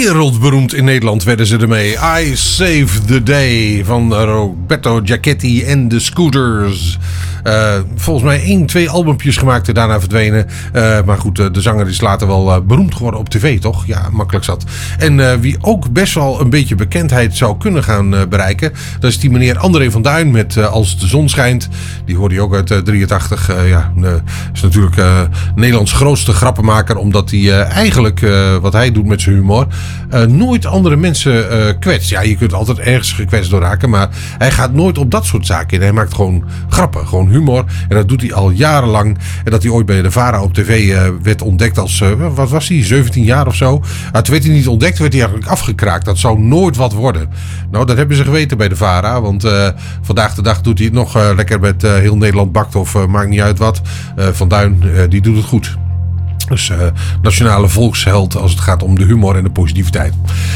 wereldberoemd in Nederland werden ze ermee. I Save the Day van Roberto Giachetti en de Scooters. Volgens mij 1-2 albumpjes gemaakt en daarna verdwenen. Maar goed, de zanger is later wel beroemd geworden op tv, toch? Ja, makkelijk zat. En wie ook best wel een beetje bekendheid zou kunnen gaan bereiken, dat is die meneer André van Duin met Als de zon schijnt. Die hoorde je ook uit 83. Is natuurlijk Nederlands grootste grappenmaker, omdat hij eigenlijk, wat hij doet met zijn humor, nooit andere mensen kwetst. Ja, je kunt altijd ergens gekwetst door raken, maar hij gaat nooit op dat soort zaken in. Hij maakt gewoon grappen, gewoon humor. En dat doet hij al jarenlang. En dat hij ooit bij de VARA op tv werd ontdekt als, wat was hij, 17 jaar of zo. Toen werd hij niet ontdekt, werd hij eigenlijk afgekraakt. Dat zou nooit wat worden. Nou, dat hebben ze geweten bij de VARA, want vandaag de dag doet hij het nog lekker met heel Nederland bakt of maakt niet uit wat. Van Duin, die doet het goed. Dus nationale volksheld als het gaat om de humor en de positiviteit.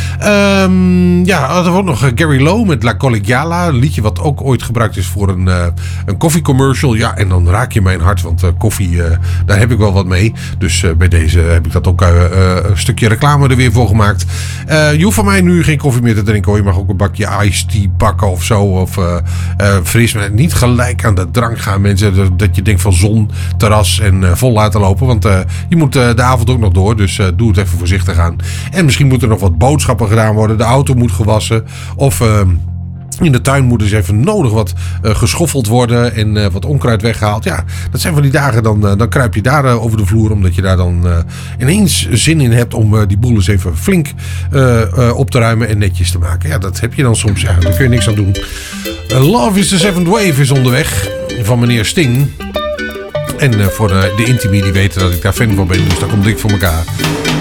Er wordt nog Gary Lowe met La Collegiala. Een liedje wat ook ooit gebruikt is voor een koffiecommercial. Ja, en dan raak je mijn hart, want koffie, daar heb ik wel wat mee. Dus bij deze heb ik dat ook een stukje reclame er weer voor gemaakt. Je hoeft van mij nu geen koffie meer te drinken, hoor. Je mag ook een bakje iced tea pakken of zo. Of fris. Maar niet gelijk aan de drank gaan, mensen. Dat je denkt van zon, terras en vol laten lopen. Want je moet de avond ook nog door, dus doe het even voorzichtig aan. En misschien moet er nog wat boodschappen gedaan worden. De auto moet gewassen. Of in de tuin moet dus even nodig wat geschoffeld worden en wat onkruid weggehaald. Ja, dat zijn van die dagen, dan kruip je daar over de vloer, omdat je daar dan ineens zin in hebt om die boel eens even flink op te ruimen en netjes te maken. Ja, dat heb je dan soms. Ja, daar kun je niks aan doen. Love is the Seventh Wave is onderweg van meneer Sting. En voor de intimie die weten dat ik daar fan van ben, dus daar komt dik voor elkaar.